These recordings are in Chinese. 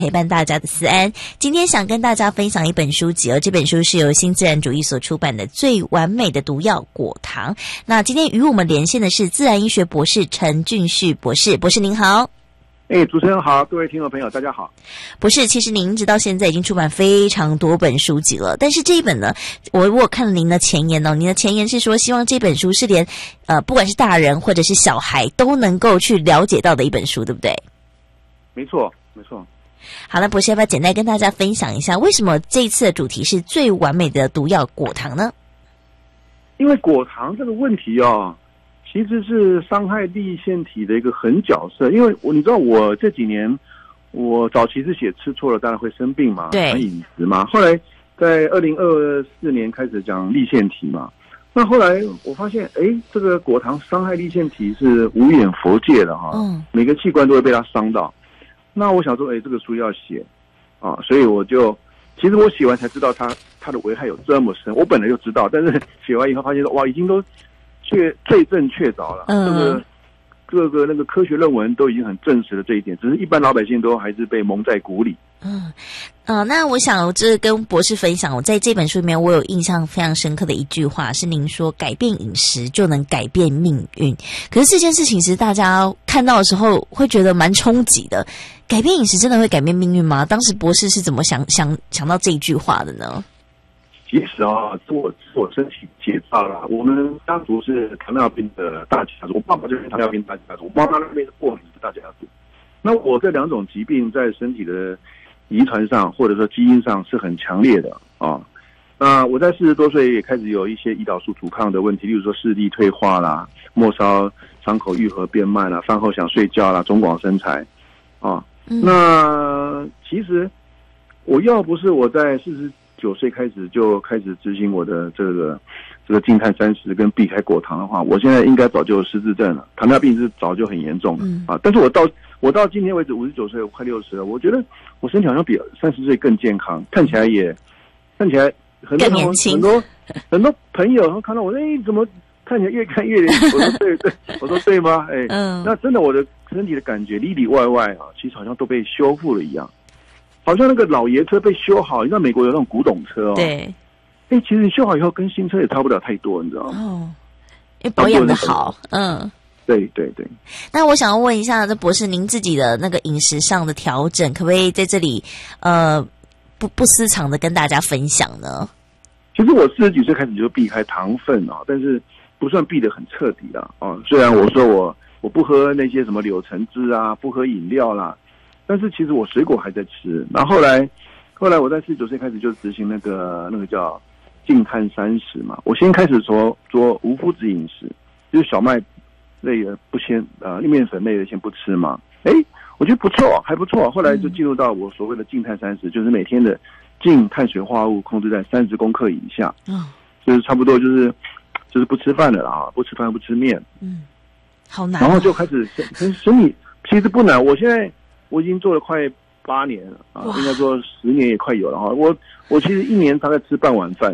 陪伴大家的思安，今天想跟大家分享一本书籍这本书是由新自然主义所出版的《最完美的毒药果糖》。那今天与我们连线的是自然医学博士陈俊旭博士，博士您好。 主持人好，各位听众朋友大家好。 博士，其实您直到现在已经出版非常多本书籍了，但是这一本呢，我看了您的前言您的前言是说希望这本书是连不管是大人或者是小孩都能够去了解到的一本书，对不对？ 没错。 好，那博士要不要简单跟大家分享一下，为什么这一次的主题是最完美的毒药果糖呢？ 因为果糖这个问题其实是伤害粒线体的一个狠角色。因为你知道我这几年，我早期是写吃错了当然会生病嘛， 对， 饮食嘛。后来在2024年开始讲粒线体嘛，那后来我发现，这个果糖伤害粒线体是无眼佛界的每个器官都会被它伤到。那我想说，这个书要写所以其实我写完才知道它的危害有这么深。我本来就知道，但是写完以后发现哇，已经都罪证确凿了。各个那个科学论文都已经很证实了这一点，只是一般老百姓都还是被蒙在鼓里。 那我想这跟博士分享，我在这本书里面我有印象非常深刻的一句话是您说改变饮食就能改变命运。可是这件事情其实大家看到的时候会觉得蛮冲击的，改变饮食真的会改变命运吗？当时博士是怎么想到这一句话的呢？ 其实是我身体结扎了。我们家族是糖尿病的大家族，我爸爸就是糖尿病大家族，我妈妈那边是过敏的大家族。那我这两种疾病在身体的遗传上或者说基因上是很强烈的那我在40多岁也开始有一些胰岛素阻抗的问题，例如说视力退化啦、末梢伤口愈合变慢啦、饭后想睡觉啦、中广身材那其实我要不是我在49岁开始执行我的这个净碳30跟避开果糖的话，我现在应该早就失智症了，糖尿病是早就很严重了但是我到今天为止59岁，我快60了，我觉得我身体好像比30岁更健康，看起来更年轻。 很多朋友看到我，怎么看起来越看越年轻？我说对，我说对吗？那真的我的身体的感觉里里外外其实好像都被修复了一样。好像那个老爷车被修好，你知道美国有那种古董车对， 其实你修好以后跟新车也差不了太多，你知道吗？ 因为保养的好， 对。 那我想要问一下，这博士您自己的那个饮食上的调整，可不可以在这里不私藏的跟大家分享呢？ 其实我40几岁开始就避开糖分但是不算避得很彻底啦虽然我说我不喝那些什么柳橙汁不喝饮料啦。但是其实我水果还在吃，然后后来我在49岁开始就执行那个叫净碳30嘛。我先开始做无麸质饮食，就是小麦类的不先面粉类的先不吃嘛。我觉得不错，还不错。后来就进入到我所谓的净碳30，就是每天的净碳水化合物控制在30公克以下，就是差不多就是不吃饭的啦不吃饭不吃面， 好难。 然后就开始身体其实不难，我已经做了快8年了应该说10年也快有了我其实1年大概吃半碗饭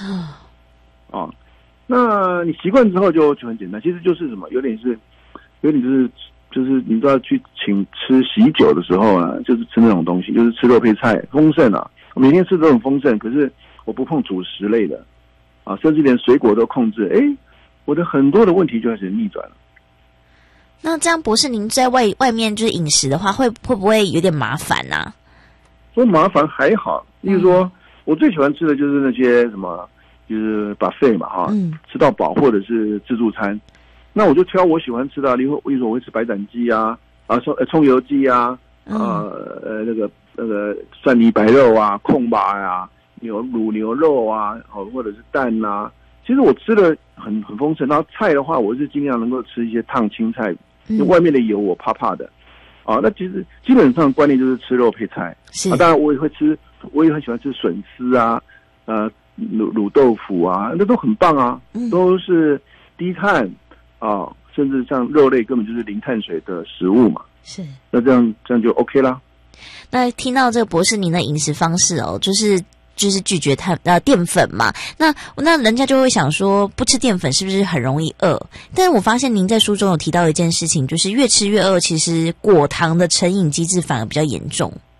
那你习惯之后就很简单，其实就是什么，有点就是你知道去吃喜酒的时候就是吃那种东西，就是吃肉配菜，丰盛我每天吃都很丰盛，可是我不碰主食类的甚至连水果都控制，我的很多的问题就开始逆转了。 那这样博士您在外面就是饮食的话会不会有点麻烦说麻烦还好，例如说我最喜欢吃的就是那些什么就是 buffet 嘛吃到饱或者是自助餐，那我就挑我喜欢吃的例如说我会吃白斩鸡葱油鸡那个蒜泥白肉控巴卤牛肉或者是蛋其实我吃的很丰盛。然后菜的话我是尽量能够吃一些烫青菜，因为外面的油我怕的那其实基本上观念就是吃肉配菜当然我也很喜欢吃笋丝卤豆腐那都很棒都是低碳甚至像肉类根本就是零碳水的食物嘛。 是， 那这样就 OK 啦。 那听到这个博士您的饮食方式就是拒绝淀粉嘛，那人家就会想说不吃淀粉是不是很容易饿？但是我发现您在书中有提到一件事情，就是越吃越饿，其实果糖的成瘾机制反而比较严重。